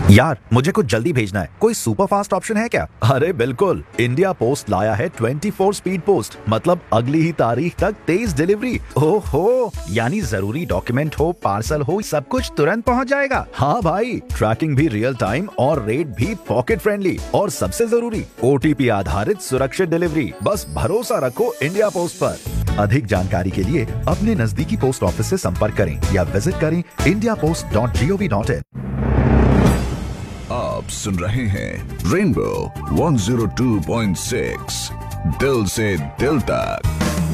यार मुझे कुछ जल्दी भेजना है, कोई सुपर फास्ट ऑप्शन है क्या? अरे बिल्कुल, इंडिया पोस्ट लाया है 24 स्पीड पोस्ट, मतलब अगली ही तारीख तक तेज डिलीवरी। ओहो, यानी जरूरी डॉक्यूमेंट हो, पार्सल हो, सब कुछ तुरंत पहुंच जाएगा। हाँ भाई, ट्रैकिंग भी रियल टाइम और रेट भी पॉकेट फ्रेंडली, और सबसे जरूरी OTP आधारित सुरक्षित डिलीवरी। बस भरोसा रखो इंडिया पोस्ट पर। अधिक जानकारी के लिए अपने नजदीकी पोस्ट ऑफिस से संपर्क करें या विजिट करें indiapost.gov.in। आप सुन रहे हैं रेनबो 102.6, दिल से दिल तक।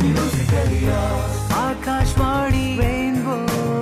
Akashvani rainbow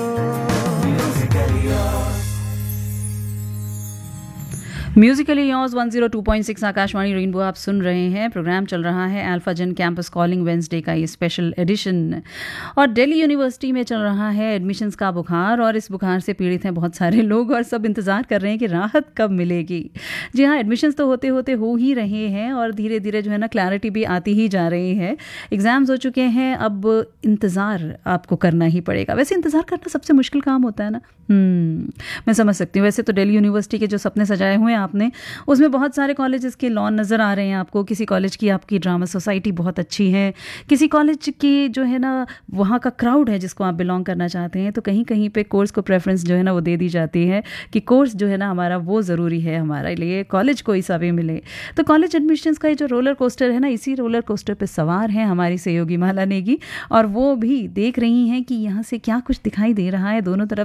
Musically yours 102.6 Akashvani rainbow आप सुन रहे हैं। प्रोग्राम चल रहा है अल्फा जन कैंपस कॉलिंग वेंसडे का ये स्पेशल एडिशन, और दिल्ली यूनिवर्सिटी में चल रहा है एडमिशन्स का बुखार, और इस बुखार से पीड़ित हैं बहुत सारे लोग और सब इंतज़ार कर रहे हैं कि राहत कब मिलेगी। जी हाँ, एडमिशन्स तो होते होते हो ही रहे हैं और धीरे धीरे जो है ना क्लैरिटी भी आती ही जा रही है। एग्ज़ाम्स हो चुके हैं, अब इंतज़ार आपको करना ही पड़ेगा। वैसे इंतज़ार करना सबसे मुश्किल काम होता है ना। मैं समझ सकती हूँ। वैसे तो दिल्ली यूनिवर्सिटी के जो सपने सजाए हुए हैं आपने, उसमें बहुत सारे कॉलेजेस के लॉन नज़र आ रहे हैं आपको। किसी कॉलेज की आपकी ड्रामा सोसाइटी बहुत अच्छी है, किसी कॉलेज की जो है ना वहाँ का क्राउड है जिसको आप बिलोंग करना चाहते हैं, तो कहीं कहीं पे कोर्स को प्रेफरेंस जो है ना वो दे दी जाती है कि कोर्स जो है ना हमारा वो ज़रूरी है हमारे लिए, कॉलेज कोई सा भी मिले। तो कॉलेज एडमिशन्स का ये जो रोलर कोस्टर है ना, इसी रोलर कोस्टर पर सवार है हमारी सहयोगी माला नेगी, और वो भी देख रही हैं कि यहाँ से क्या कुछ दिखाई दे रहा है। दोनों तरफ